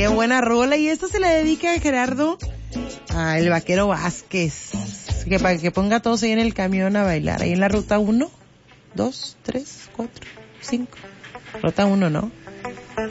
Qué buena rola. Y esta se la dedica a Gerardo, el Vaquero Vázquez. Que para que ponga a todos ahí en el camión a bailar. Ahí en la ruta 1, 2, 3, 4, 5. Ruta 1, ¿no?